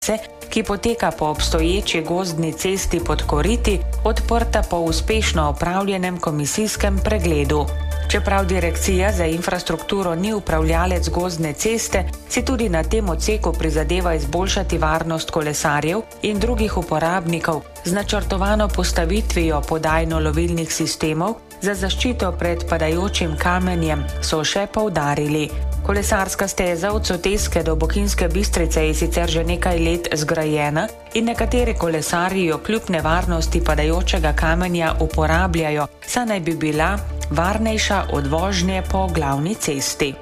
ki poteka po obstoječi gozdni cesti pod Koriti, odprta po uspešno opravljenem komisijskem pregledu. Čeprav Direkcija za infrastrukturo ni upravljalec gozdne ceste, si tudi na tem odseku prizadeva izboljšati varnost kolesarjev in drugih uporabnikov z načrtovano postavitvijo podajno-lovilnih sistemov za zaščito pred padajočim kamenjem, so še poudarili. Kolesarska steza od Soteske do Bohinjske Bistrice je sicer že nekaj let zgrajena in nekateri kolesarji jo kljub nevarnosti padajočega kamenja uporabljajo, saj naj bi bila varnejša od vožnje po glavni cesti.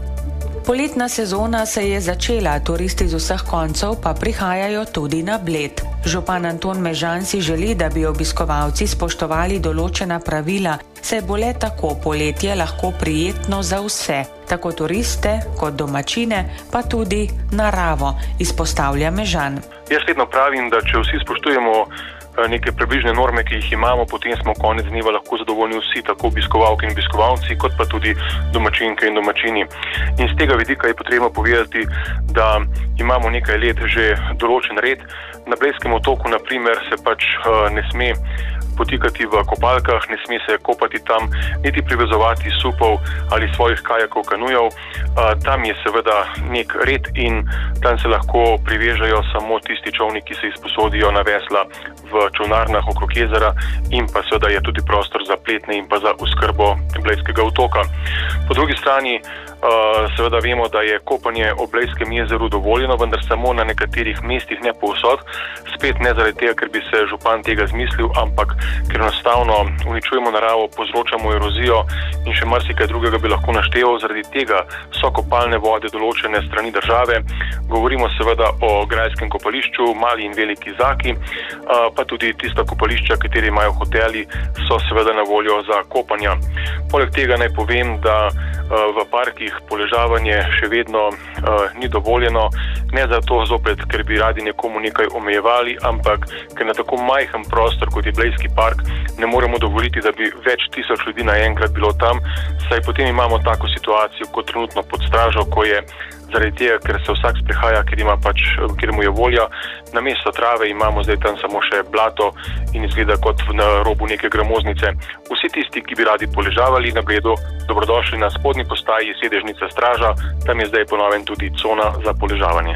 Poletna sezona se je začela, turisti z vseh koncev pa prihajajo tudi na Bled. Župan Anton Mežan si želi, da bi obiskovalci spoštovali določena pravila, saj bo le tako poletje lahko prijetno za vse, tako turiste kot domačine, pa tudi naravo, izpostavlja Mežan. Jaz vedno pravim, da če vsi spoštujemo neke približne norme, ki jih imamo, potem smo konec dneva lahko zadovoljni vsi, tako obiskovalke in obiskovalci, kot pa tudi domačinke in domačini. In z tega vidika je potrebno povedati, da imamo nekaj let že določen red. Na Bledskem otoku, na primer, se pač ne sme potikati v kopalkah, ne sme se kopati tam, niti privezovati supov ali svojih kajakov, kanujev. Tam je seveda nek red in tam se lahko privežajo samo tisti čolni, ki se izposodijo na vesla v čolnarnah okrog jezera, in pa seveda je tudi prostor za pletne in pa za oskrbo Bledskega otoka. Po drugi strani seveda vemo, da je kopanje ob Bledskem jezeru dovoljeno, vendar samo na nekaterih mestih, ne povsod. Spet ne zaradi tega, ker bi se župan tega zmislil, ampak ker enostavno uničujemo naravo, povzročamo erozijo in še marsikaj drugega bi lahko našteval. Zaradi tega so kopalne vode določene strani države. Govorimo seveda o grajskem kopališču, Mali in Veliki Zaki, pa tudi tista kopališča, kateri imajo hoteli, so seveda na voljo za kopanja. Poleg tega naj povem, da v parkih poležavanje še vedno ni dovoljeno, ne zato zopet, ker bi radi nekomu nekaj omejevali, ampak ker na tako majhen prostor, kot je Blejski park, ne moremo dovoliti, da bi več tisoč ljudi naenkrat bilo tam, saj potem imamo tako situacijo kot trenutno pod stražo, ko je zaradi tega, ker se vsak sprehaja, ker mu je volja, namesto trave imamo zdaj tam samo še blato in izgleda kot na robu neke gramoznice. Vsi tisti, ki bi radi poležavali na Bledu, dobrodošli na spodnji postaji sedežnica Straža, tam je zdaj po novem tudi cona za poležavanje.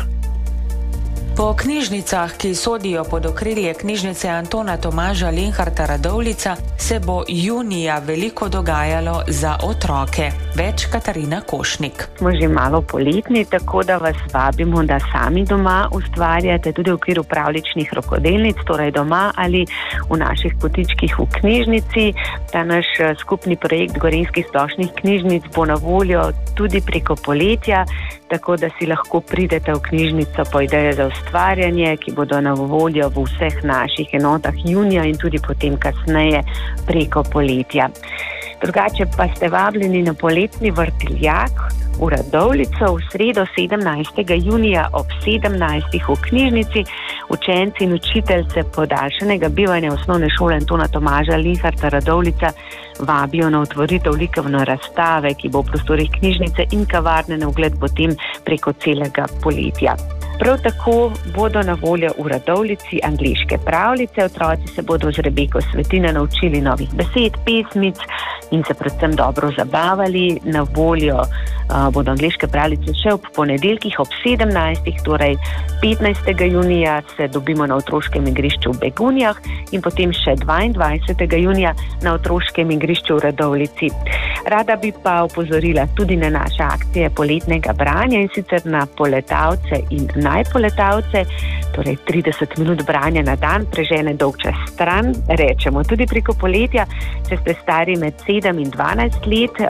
Po knjižnicah, ki sodijo pod okrilje knjižnice Antona Tomaža Linharta Radovljica, se bo junija veliko dogajalo za otroke. Več Katarina Košnik. Smo že malo poletni, tako da vas vabimo, da sami doma ustvarjate tudi v okviru pravljičnih rokodelnic, torej doma ali v naših kotičkih v knjižnici. Ta naš skupni projekt Gorenjskih splošnih knjižnic bo na voljo tudi preko poletja, tako da si lahko pridete v knjižnico po ideje za ustvarjanje, ki bodo na voljo v vseh naših enotah junija in tudi potem kasneje preko poletja. Drugače pa ste vabljeni na poletni vrtiljak v Radovljico v sredo 17. junija ob 17. v knjižnici. Učenci in učiteljice podaljšanega bivanja osnovne šole Antona Tomaža Linharta Radovljica vabijo na otvoritev likovne razstave, ki bo v prostorih knjižnice in kavarne na ogled potem preko celega poletja. Prav tako bodo na voljo v Radovljici angleške pravljice. Otroci se bodo z Rebeko Svetine naučili novih besed, pesmic in se predvsem dobro zabavali. Na voljo bodo angleške pravljice še ob ponedeljkih ob 17. torej 15. junija se dobimo na otroškem igrišču v Begunjah in potem še 22. junija na otroškem igrišču v Radovljici. Rada bi pa opozorila tudi na naše akcije poletnega branja, in sicer na poletavce in najpoletavce, torej 30 minut branja na dan prežene dolgčas stran, rečemo tudi preko poletja. Če ste stari med 7 in 12 let,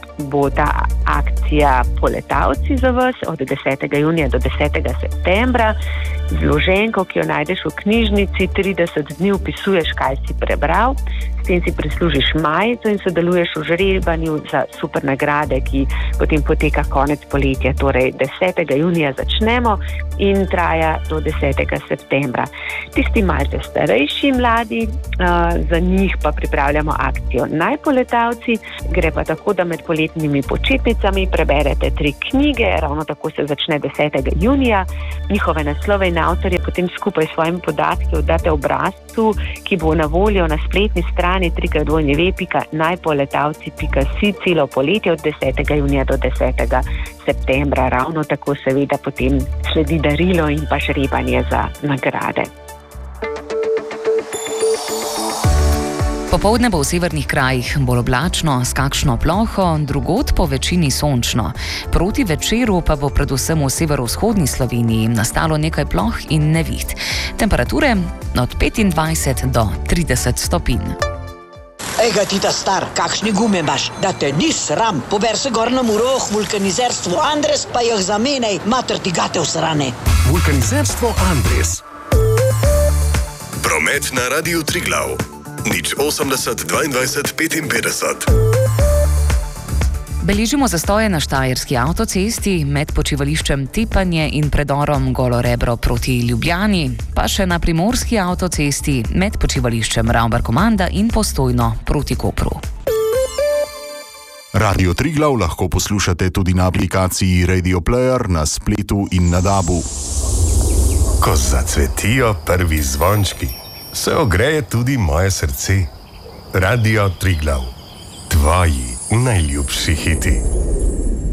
bo ta akcija Poletavci za vas od 10. junija do 10. septembra. Z vloženko, ki jo najdeš v knjižnici, 30 dni vpisuješ, kaj si prebral, s tem si prislužiš majico in sodeluješ v žrebanju za super nagrade, ki potem poteka konec poletja, torej 10. junija začnemo in traja do 10. septembra. Tisti malce starejši mladi, za njih pa pripravljamo akcijo Najpoletavci. Gre pa tako, da med poletnimi počitnicami preberete 3 knjige, ravno tako se začne 10. junija. Njihove naslove in avtorje potem skupaj s svojimi podatki oddate obrazcu, ki bo na voljo na spletni strani www.najpoletavci.si celo poletje od 10. junija do 10. septembra. Ravno tako seveda potem sledi darilo in pa žrebanje za nagrade. Popoldne bo v severnih krajih bolj oblačno, s kakšno ploho, drugod po večini sončno. Proti večeru pa bo predvsem v severovzhodni Sloveniji nastalo nekaj ploh in neviht. Temperature od 25 do 30 stopinj. Ega ti ta star, kakšne gume imaš, da te ni sram. Pober se gor na Muroh, vulkanizerstvo Andres, pa jih zamenej, mater ti gate usrane. Vulkanizerstvo Andres. Promet na Radiu Triglav. 080 22 55. Beležimo zastoje na štajerski avtocesti med počivališčem Tepanje in predorom Golo Rebro proti Ljubljani, pa še na primorski avtocesti med počivališčem Ravbar-Komanda in Postojno proti Kopru. Radio Triglav lahko poslušate tudi na aplikaciji Radio Player, na spletu in na DAB-u. Ko zacvetijo prvi zvončki, se ogreje tudi moje srce. Radio Triglav. Tvoji najljubši hiti.